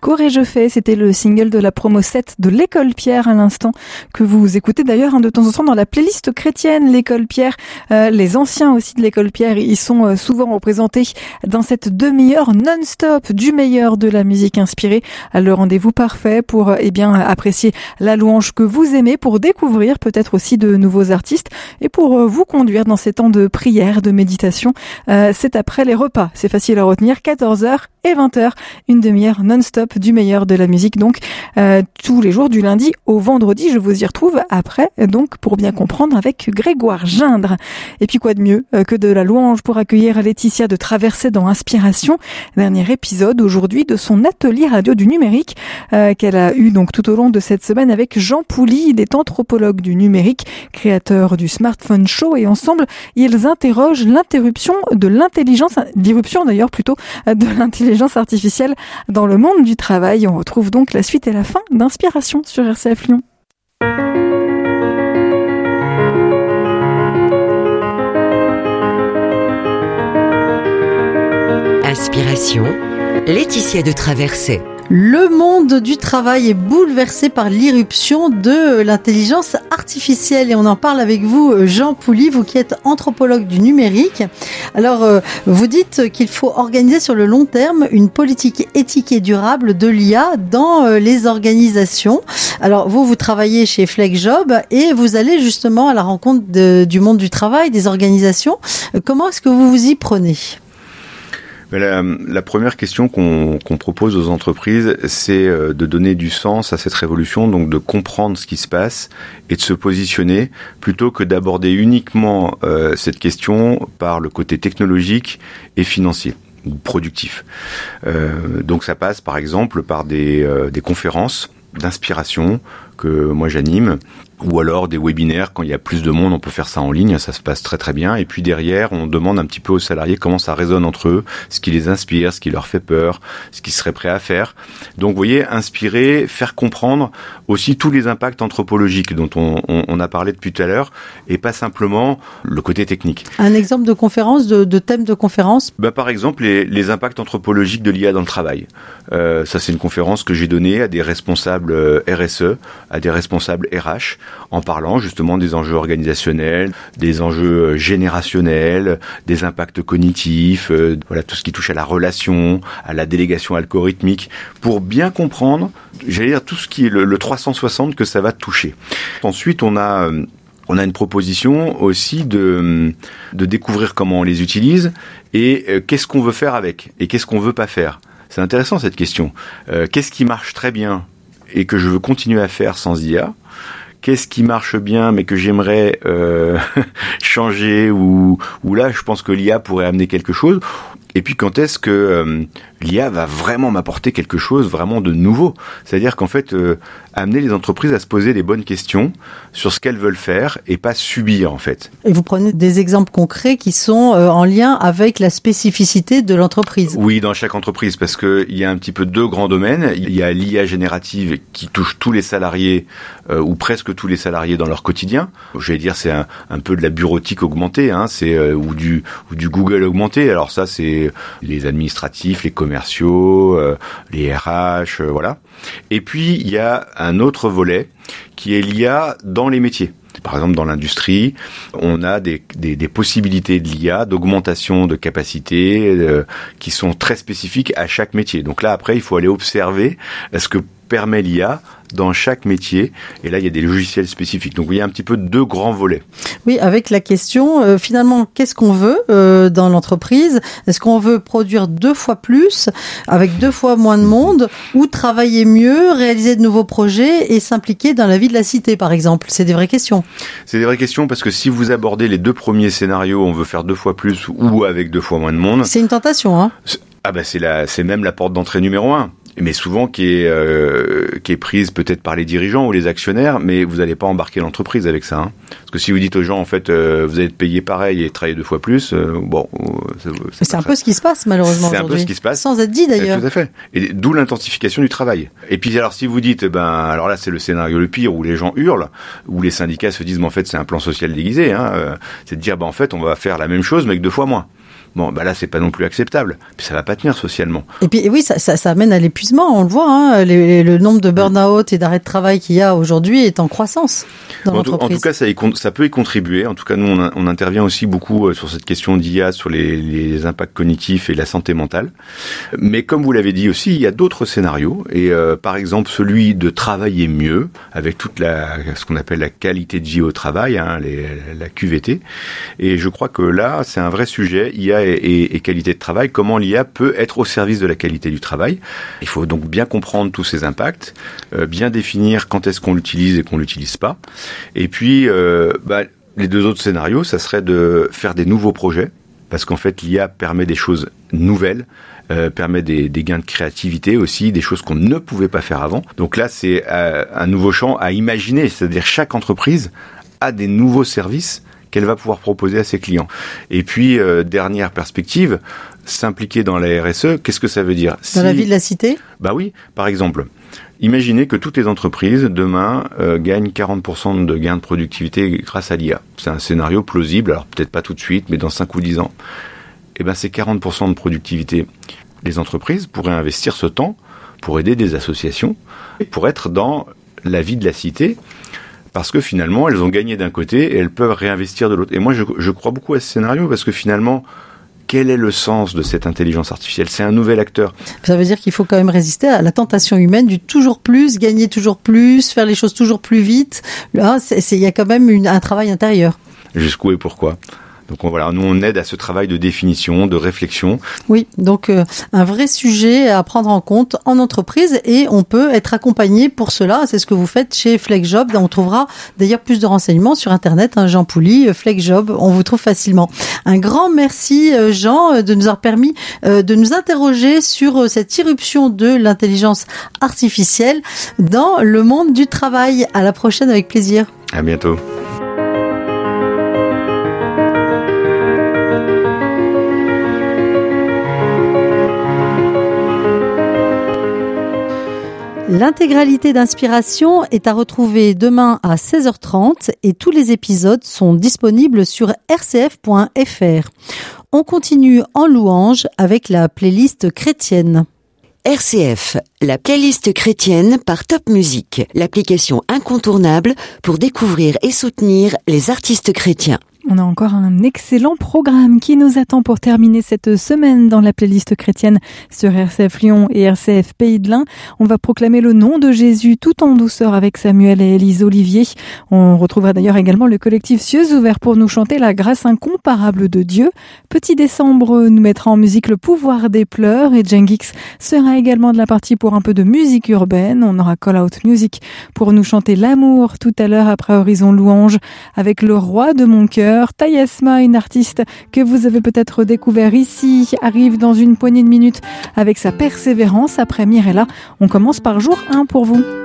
Qu'aurais-je fait? C'était le single de la promo 7 de l'École Pierre à l'instant, que vous écoutez d'ailleurs de temps en temps dans la playlist chrétienne, l'École Pierre. Les anciens aussi de l'École Pierre, ils sont souvent représentés dans cette demi-heure non-stop du meilleur de la musique inspirée. Le rendez-vous parfait pour apprécier la louange que vous aimez, pour découvrir peut-être aussi de nouveaux artistes et pour vous conduire dans ces temps de prière, de méditation. C'est après les repas, c'est facile à retenir, 14h et 20h, une demi-heure non-stop du meilleur de la musique. Donc tous les jours du lundi au vendredi, je vous y retrouve après, donc pour bien comprendre, avec Grégoire Gindre. Et puis quoi de mieux que de la louange pour accueillir Laetitia de Traversée dans Inspiration, dernier épisode aujourd'hui de son atelier radio du numérique qu'elle a eu donc tout au long de cette semaine avec Jean Pouly. Il est anthropologue du numérique, créateur du Smartphone Show, et ensemble ils interrogent l'irruption d'ailleurs plutôt de l'intelligence artificielle dans le monde du travail. On retrouve donc la suite et la fin d'Inspiration sur RCF Lyon. Inspiration, Laetitia de Traversée. Le monde du travail est bouleversé par l'irruption de l'intelligence artificielle et on en parle avec vous, Jean Pouly, vous qui êtes anthropologue du numérique. Alors, vous dites qu'il faut organiser sur le long terme une politique éthique et durable de l'IA dans les organisations. Alors, vous travaillez chez FlexJob et vous allez justement à la rencontre du monde du travail, des organisations. Comment est-ce que vous vous y prenez ? La première question qu'on propose aux entreprises, c'est de donner du sens à cette révolution, donc de comprendre ce qui se passe et de se positionner, plutôt que d'aborder uniquement cette question par le côté technologique et financier ou productif. Donc ça passe par exemple par des conférences d'inspiration que moi j'anime, ou alors des webinaires. Quand il y a plus de monde, on peut faire ça en ligne, ça se passe très très bien. Et puis derrière, on demande un petit peu aux salariés comment ça résonne entre eux, ce qui les inspire, ce qui leur fait peur, ce qu'ils seraient prêts à faire. Donc vous voyez, inspirer, faire comprendre aussi tous les impacts anthropologiques dont on a parlé depuis tout à l'heure, et pas simplement le côté technique. Un exemple de conférence, de thème de conférence ? Par exemple, les impacts anthropologiques de l'IA dans le travail. Ça, c'est une conférence que j'ai donnée à des responsables RSE, à des responsables RH, en parlant justement des enjeux organisationnels, des enjeux générationnels, des impacts cognitifs, voilà, tout ce qui touche à la relation, à la délégation algorithmique, pour bien comprendre, j'allais dire, tout ce qui est le 360 que ça va toucher. Ensuite, on a une proposition aussi de découvrir comment on les utilise et qu'est-ce qu'on veut faire avec et qu'est-ce qu'on veut pas faire. C'est intéressant cette question. Qu'est-ce qui marche très bien et que je veux continuer à faire sans IA ? Qu'est-ce qui marche bien mais que j'aimerais changer ou là je pense que l'IA pourrait amener quelque chose. Et puis quand est-ce que l'IA va vraiment m'apporter quelque chose vraiment de nouveau ? C'est-à-dire qu'en fait, amener les entreprises à se poser les bonnes questions sur ce qu'elles veulent faire et pas subir en fait. Et vous prenez des exemples concrets qui sont en lien avec la spécificité de l'entreprise. Oui, dans chaque entreprise, parce qu'il y a un petit peu deux grands domaines. Il y a l'IA générative qui touche tous les salariés ou presque tous les salariés dans leur quotidien. J'allais dire c'est un peu de la bureautique augmentée, hein, c'est ou du Google augmenté. Alors ça c'est les administratifs, les commerciaux, les RH, voilà. Et puis il y a un autre volet qui est l'IA dans les métiers. Par exemple, dans l'industrie, on a des possibilités de l'IA, d'augmentation de capacité qui sont très spécifiques à chaque métier. Donc là, après, il faut aller observer ce que permet l'IA dans chaque métier. Et là, il y a des logiciels spécifiques. Donc, il y a un petit peu deux grands volets. Oui, avec la question, finalement, qu'est-ce qu'on veut dans l'entreprise ? Est-ce qu'on veut produire 2 fois plus, avec 2 fois moins de monde, ou travailler mieux, réaliser de nouveaux projets et s'impliquer dans la vie de la cité, par exemple ? C'est des vraies questions. C'est des vraies questions parce que si vous abordez les 2 premiers scénarios, on veut faire 2 fois plus ou avec 2 fois moins de monde. C'est une tentation, hein ? C'est même la porte d'entrée numéro 1. Mais souvent qui est prise peut-être par les dirigeants ou les actionnaires, mais vous n'allez pas embarquer l'entreprise avec ça. Hein. Parce que si vous dites aux gens, en fait, vous allez être payé pareil et travailler 2 fois plus, c'est un peu ce qui se passe malheureusement aujourd'hui. C'est un peu ce qui se passe. Sans être dit d'ailleurs. Tout à fait. Et d'où l'intensification du travail. Et puis alors si vous dites, alors là c'est le scénario le pire où les gens hurlent, où les syndicats se disent, mais en fait c'est un plan social déguisé. Hein, c'est de dire, en fait on va faire la même chose mais avec 2 fois moins. Bon, bah là, c'est pas non plus acceptable. Puis ça va pas tenir socialement. Et puis, oui, ça amène à l'épuisement, on le voit, hein. Le nombre de burn-out et d'arrêts de travail qu'il y a aujourd'hui est en croissance dans l'entreprise. En tout cas, ça peut y contribuer. En tout cas, nous, on intervient aussi beaucoup sur cette question d'IA, sur les impacts cognitifs et la santé mentale. Mais comme vous l'avez dit aussi, il y a d'autres scénarios. Et par exemple, celui de travailler mieux, avec toute ce qu'on appelle la qualité de vie au travail, hein, la QVT. Et je crois que là, c'est un vrai sujet, IA et qualité de travail. Comment l'IA peut être au service de la qualité du travail. Il faut donc bien comprendre tous ces impacts, bien définir quand est-ce qu'on l'utilise et qu'on l'utilise pas. Et puis, les deux autres scénarios, ça serait de faire des nouveaux projets, parce qu'en fait, l'IA permet des choses nouvelles, permet des gains de créativité aussi, des choses qu'on ne pouvait pas faire avant. Donc là, c'est un nouveau champ à imaginer, c'est-à-dire chaque entreprise a des nouveaux services qu'elle va pouvoir proposer à ses clients. Et puis, dernière perspective, s'impliquer dans la RSE, qu'est-ce que ça veut dire ? Dans la vie de la cité ? Bah oui, par exemple, imaginez que toutes les entreprises, demain, gagnent 40% de gains de productivité grâce à l'IA. C'est un scénario plausible, alors peut-être pas tout de suite, mais dans 5 ou 10 ans. Eh ben, c'est 40% de productivité. Les entreprises pourraient investir ce temps pour aider des associations, pour être dans la vie de la cité, parce que finalement, elles ont gagné d'un côté et elles peuvent réinvestir de l'autre. Et moi, je crois beaucoup à ce scénario, parce que finalement, quel est le sens de cette intelligence artificielle ? C'est un nouvel acteur. Ça veut dire qu'il faut quand même résister à la tentation humaine du toujours plus, gagner toujours plus, faire les choses toujours plus vite. Là, il y a quand même un travail intérieur. Jusqu'où et pourquoi ? Donc voilà, nous on aide à ce travail de définition, de réflexion. Oui, donc un vrai sujet à prendre en compte en entreprise, et on peut être accompagné pour cela. C'est ce que vous faites chez FlexJob. On trouvera d'ailleurs plus de renseignements sur Internet, hein, Jean Pouly, FlexJob, on vous trouve facilement. Un grand merci Jean de nous avoir permis de nous interroger sur cette irruption de l'intelligence artificielle dans le monde du travail. À la prochaine, avec plaisir. À bientôt. L'intégralité d'Inspiration est à retrouver demain à 16h30 et tous les épisodes sont disponibles sur rcf.fr. On continue en louange avec la playlist chrétienne. RCF, la playlist chrétienne par Top Music, l'application incontournable pour découvrir et soutenir les artistes chrétiens. On a encore un excellent programme qui nous attend pour terminer cette semaine dans la playlist chrétienne sur RCF Lyon et RCF Pays de l'Ain. On va proclamer le nom de Jésus tout en douceur avec Samuel et Élise Olivier. On retrouvera d'ailleurs également le collectif Cieux ouverts pour nous chanter la grâce incomparable de Dieu. Petit Décembre nous mettra en musique le pouvoir des pleurs et Jengix sera également de la partie pour un peu de musique urbaine. On aura Call Out Music pour nous chanter l'amour tout à l'heure après Horizon Louange avec le roi de mon cœur. Tayesma, une artiste que vous avez peut-être découvert ici, arrive dans une poignée de minutes avec sa persévérance. Après Mirella, on commence par jour 1 pour vous.